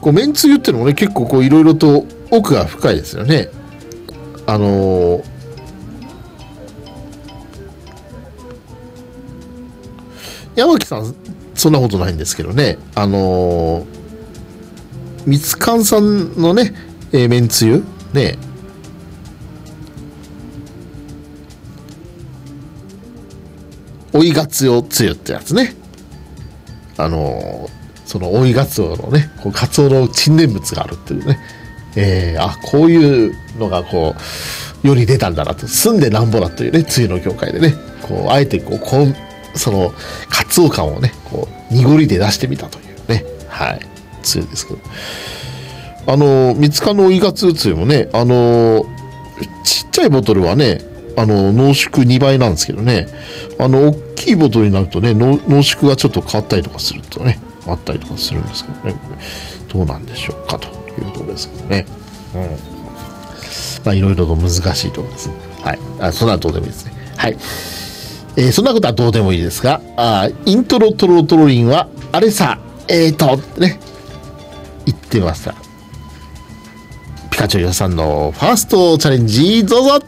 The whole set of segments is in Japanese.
こうめんつゆってのもね結構こういろいろと奥が深いですよね。山木さんそんなことないんですけどね、みつかんさんのね、めんつゆね、追いがつおつゆってやつね、その追いがつおのねこうかつおの沈殿物があるっていうね、こういうのがこう世に出たんだなと、住んでなんぼだというねつゆの業界でねこうあえてこうそのかつお感をねこう濁りで出してみたというね、はい、つゆですけど、みつかの追いがつおつゆもねちっちゃいボトルはね濃縮2倍なんですけどね、大きいボトルになるとね濃縮がちょっと変わったりとかするとねあったりとかするんですけどね、どうなんでしょうかというところですけどね、いろいろと難しいところですね。はい、そんなのどうでもいいですね。はい、そんなことはどうでもいいですが、イントロトロトロリンはあれさね言ってました。ピカチュウさんのファーストチャレンジどうぞ。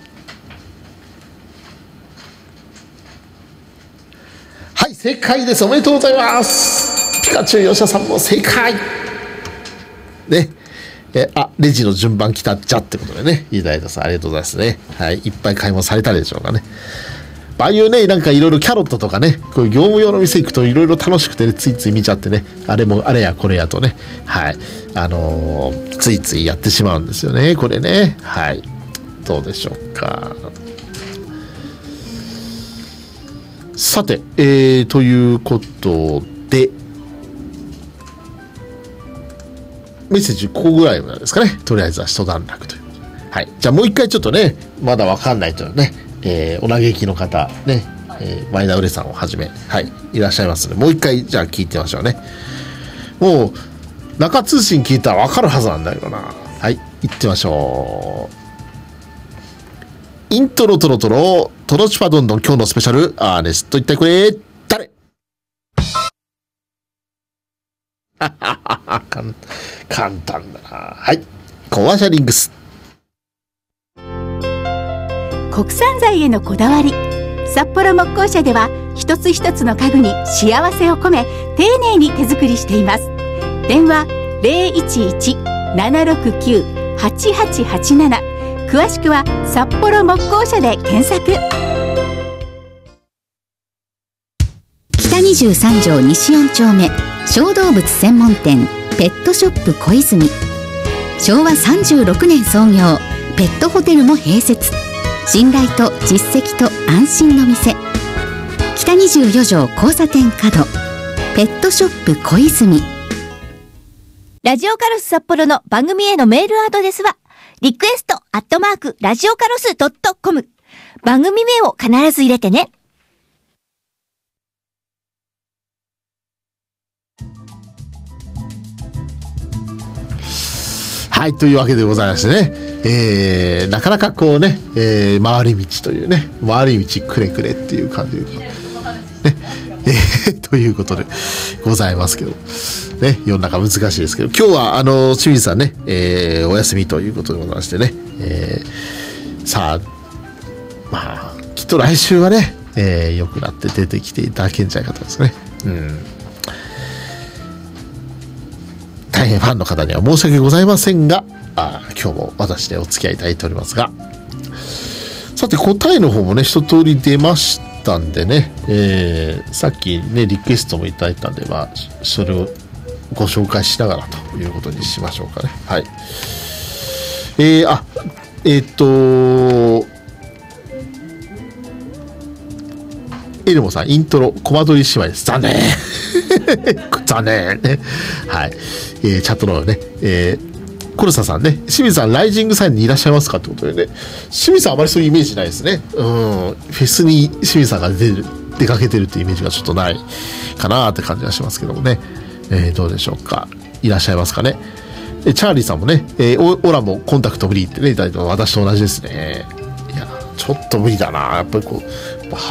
はい、正解です。おめでとうございます。ピカチュウ吉田さんも正解ね。レジの順番来たっちゃってことでね、いただいたさんありがとうございますね。はい、いっぱい買い物されたでしょうかね。ああいうねなんかいろいろキャロットとかねこういう業務用の店行くといろいろ楽しくてねついつい見ちゃってね、あれもあれやこれやとね、はいついついやってしまうんですよねこれね。はい、どうでしょうか。さて、ということでメッセージここぐらいなんですかね。とりあえずは一段落という。はい、じゃあもう一回ちょっとねまだわかんないというね、お嘆きの方ね、前田うれさんをはじめ、はい、いらっしゃいますのでもう一回じゃあ聞いてみましょうね。もう中通信聞いたらわかるはずなんだけどな。はい、行ってみましょう。イントロトロトロトロチパどんどん今日のスペシャルアーネスト一体これ誰簡単だな。はい、コマーシャリングス。 国産材へのこだわり、札幌木工社では一つ一つの家具に幸せを込め丁寧に手作りしています。電話 011-769-8887、詳しくは札幌木工社で検索。 北23条西4丁目小動物専門店ペットショップ小泉。昭和36年創業、ペットホテルも併設。信頼と実績と安心の店、北24条交差点角ペットショップ小泉。 ラジオカロス札幌の番組へのメールアドレスはリクエスト@ラジオカロス.com、 番組名を必ず入れてね。 はい、というわけでございましてね、なかなかこうね、回り道というね、回り道くれくれっていう感じで、ねということでございますけどね、世の中難しいですけど、今日は清水さんね、お休みということでございましてね、さあまあきっと来週はね、良くなって出てきていただけんじゃないかとですね。大変ファンの方には申し訳ございませんが、今日も私でお付き合いいただいておりますが、さて答えの方もね一通り出ましたんでね、さっきねリクエストもいただいたんで、まあそれをご紹介しながらということにしましょうかね。はい。エルモさん、イントロコマ撮り姉妹です。残念残念ね。はい。チャットの方ね、コルサさんね、清水さんライジングサインにいらっしゃいますかってことでね、清水さんあまりそういうイメージないですね。フェスに清水さんが出かけてるっていうイメージがちょっとないかなって感じがしますけどもね、どうでしょうか。いらっしゃいますかね。チャーリーさんもね、オラもコンタクトフリーってねいただいて、私と同じですね。いやちょっと無理だな、やっぱりこう